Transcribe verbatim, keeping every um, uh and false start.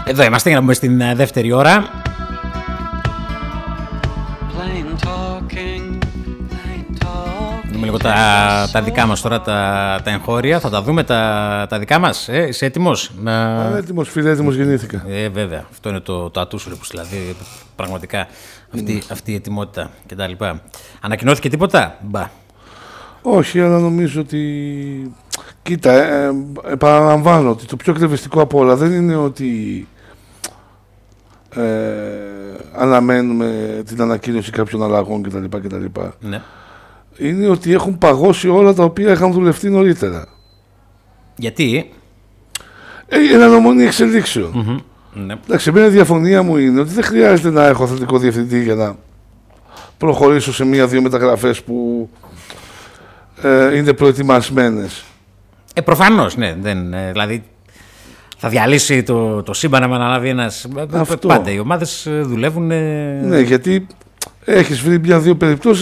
Εδώ είμαστε για να μπούμε στην δεύτερη ώρα. Δούμε λίγο τα, τα δικά μας τώρα, τα, τα εγχώρια. Θα τα δούμε τα, τα δικά μας. Ε, είσαι έτοιμος? Να... Έτοιμος, φίλε, έτοιμος γεννήθηκα. Ε, βέβαια. Αυτό είναι το, το ατούσουρεπους, δηλαδή. Πραγματικά αυτή, mm. αυτή η ετοιμότητα κτλ. Ανακοινώθηκε τίποτα? Μπα. Όχι, αλλά νομίζω ότι... Κοίτα, ε, ε, επαναλαμβάνω ότι το πιο κρεβεστικό από όλα δεν είναι ότι ε, αναμένουμε την ανακοίνωση κάποιων αλλαγών κτλ. κτλ. Ναι. Είναι ότι έχουν παγώσει όλα τα οποία είχαν δουλευτεί νωρίτερα. Γιατί? Ε, είναι αναμονή εξελίξεων. Mm-hmm. Ναι. Εντάξει, μια διαφωνία μου είναι ότι δεν χρειάζεται να έχω αθλητικό διευθυντή για να προχωρήσω σε μία-δύο μεταγραφές που ε, είναι προετοιμασμένες. Ε, προφανώς, ναι. Δεν, ε, δηλαδή θα διαλύσει το, το σύμπαν να αναλάβει ένας. Αυτό. Πάντα οι ομάδες δουλεύουν. Ε... Ναι, γιατί έχεις βρει μια-δύο περιπτώσεις